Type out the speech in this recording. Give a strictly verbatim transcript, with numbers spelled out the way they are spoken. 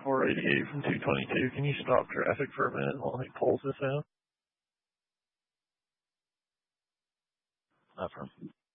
four eighty-eight from two twenty-two. Can you stop traffic for a minute while he pulls this out? Not from.